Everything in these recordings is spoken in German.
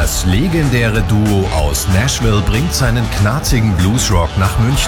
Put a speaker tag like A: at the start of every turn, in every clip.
A: Das legendäre Duo aus Nashville bringt seinen knarzigen Bluesrock nach München.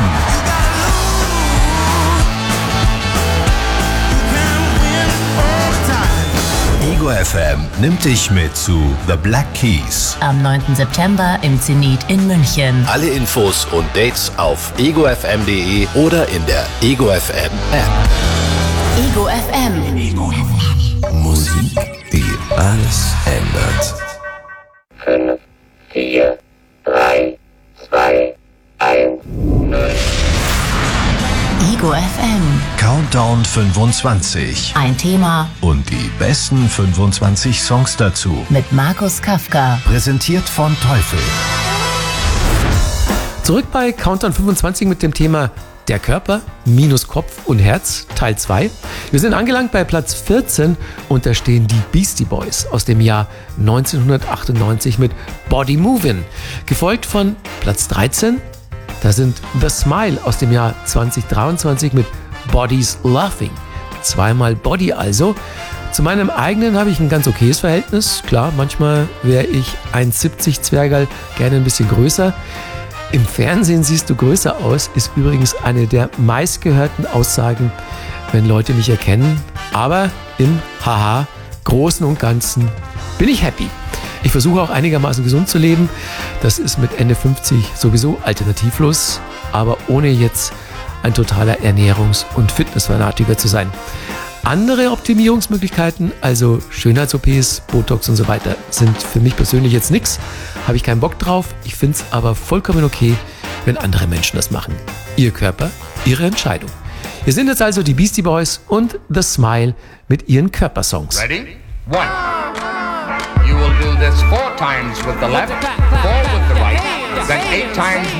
A: Ego FM nimmt dich mit zu The Black Keys.
B: Am 9. September im Zenit in München.
C: Alle Infos und Dates auf egofm.de oder in der Ego FM App.
B: Ego FM.
A: Ego FM. Musik, die alles ändert.
D: 5, 4, 3, 2, 1, 0.
B: Ego FM.
A: Countdown 25.
B: Ein Thema
A: Und die besten 25 Songs dazu.
B: mit Markus Kafka.
A: Präsentiert von Teufel.
E: Zurück bei Countdown 25 mit dem Thema Der Körper minus Kopf und Herz, Teil 2. Wir sind angelangt bei Platz 14 und da stehen die Beastie Boys aus dem Jahr 1998 mit Body Movin'. Gefolgt von Platz 13, da sind The Smile aus dem Jahr 2023 mit Body's Laughing. Zweimal Body also. Zu meinem eigenen habe ich ein ganz okayes Verhältnis. Klar, manchmal wäre ich 1,70 Zwergerl, gerne ein bisschen größer. Im Fernsehen siehst du größer aus, ist übrigens eine der meistgehörten Aussagen, wenn Leute mich erkennen. Aber im Großen und Ganzen bin ich happy. Ich versuche auch einigermaßen gesund zu leben. Das ist mit Ende 50 sowieso alternativlos, aber ohne jetzt ein totaler Ernährungs- und Fitnessfanatiker zu sein. Andere Optimierungsmöglichkeiten, also Schönheits-OPs, Botox und so weiter, sind für mich persönlich jetzt nichts. Habe ich keinen Bock drauf. Ich finde es aber vollkommen okay, wenn andere Menschen das machen. Ihr Körper, ihre Entscheidung. Hier sind jetzt also die Beastie Boys und The Smile mit ihren Körpersongs.
F: Ready? 1. You will do this 4 times with the left, 4 with the right, then 8 times